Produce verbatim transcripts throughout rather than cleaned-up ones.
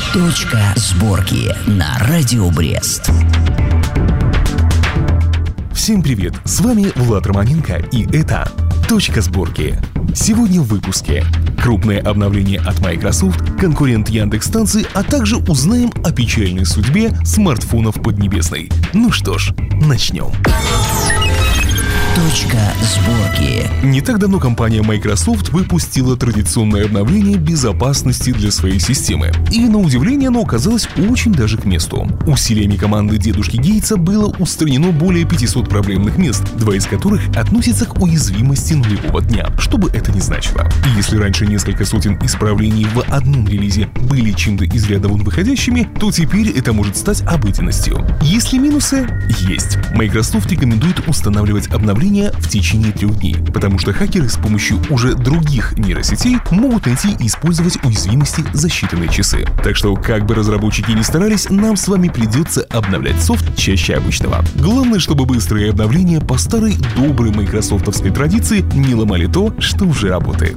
Точка сборки на Радио Брест. Всем привет, с вами Влад Романенко, и это «Точка сборки». Сегодня в выпуске: крупное обновление от Microsoft, конкурент Яндекс.Станции, а также узнаем о печальной судьбе смартфонов Поднебесной. Ну что ж, начнем. Точка сборки. Не так давно компания Microsoft выпустила традиционное обновление безопасности для своей системы. И, на удивление, оно оказалось очень даже к месту. Усилиями команды дедушки Гейтса было устранено более пятисот проблемных мест, два из которых относятся к уязвимости нулевого дня, что бы это ни значило. И если раньше несколько сотен исправлений в одном релизе были чем-то из ряда вон выходящими, то теперь это может стать обыденностью. Есть ли минусы? Есть. Microsoft рекомендует устанавливать обновления в течение трех дней, потому что хакеры с помощью уже других нейросетей могут найти и использовать уязвимости за считанные часы. Так что, как бы разработчики ни старались, нам с вами придется обновлять софт чаще обычного. Главное, чтобы быстрые обновления по старой доброй майкрософтовской традиции не ломали то, что уже работает.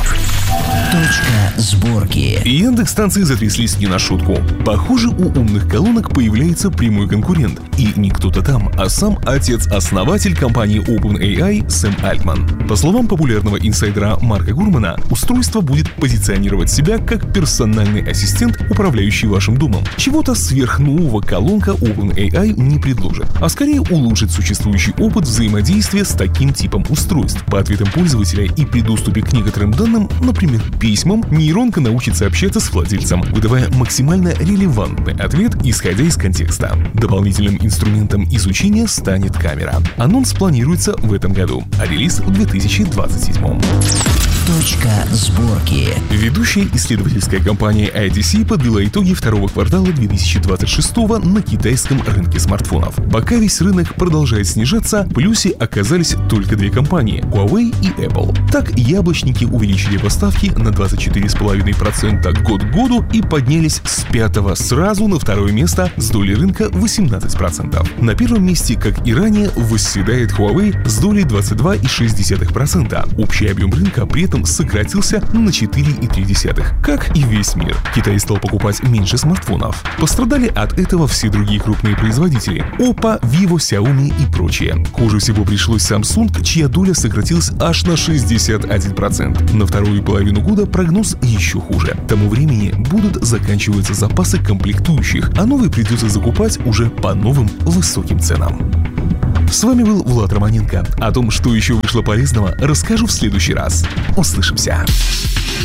Точка сборки. Яндекс.Станции затряслись не на шутку. Похоже, у умных колонок появляется прямой конкурент. И не кто-то там, а сам отец-основатель компании OpenAI Сэм Альтман. По словам популярного инсайдера Марка Гурмана, устройство будет позиционировать себя как персональный ассистент, управляющий вашим домом. Чего-то сверхнового колонка OpenAI не предложит, а скорее улучшит существующий опыт взаимодействия с таким типом устройств. По ответам пользователя и при доступе к некоторым данным, например, письмам, нейронка научится общаться с владельцем, выдавая максимально релевантный ответ, исходя из контекста. Дополнительным инструментом изучения станет камера. Анонс планируется в этом году, а релиз в две тысячи двадцать седьмом. Точка сборки. Ведущая исследовательская компания ай ти си подвела итоги второго квартала две тысячи двадцать шестого на китайском рынке смартфонов. Пока весь рынок продолжает снижаться, в плюсе оказались только две компании – Huawei и Apple. Так, яблочники увеличили поставки на двадцать четыре целых пять десятых процента год к году и поднялись с пятого сразу на второе место с долей рынка восемнадцать процентов. На первом месте, как и ранее, восседает Huawei с долей двадцать два целых шесть десятых процента. Общий объем рынка при этом сократился на четыре целых три десятых процента, как и весь мир. Китай стал покупать меньше смартфонов. Пострадали от этого все другие крупные производители – Oppo, Vivo, Xiaomi и прочие. Хуже всего пришлось Samsung, чья доля сократилась аж на шестьдесят один процент. На вторую половину года прогноз еще хуже. К тому времени будут заканчиваться запасы комплектующих, а новые придется закупать уже по новым высоким ценам. С вами был Влад Романенко. О том, что еще вышло полезного, расскажу в следующий раз. Услышимся.